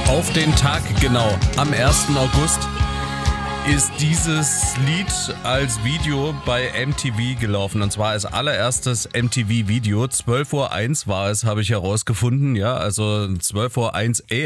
Auf den Tag genau, am 1. August ist dieses Lied als Video bei MTV gelaufen. Und zwar als allererstes MTV-Video. 12:01 Uhr war es, habe ich herausgefunden. Ja, also 12:01 Uhr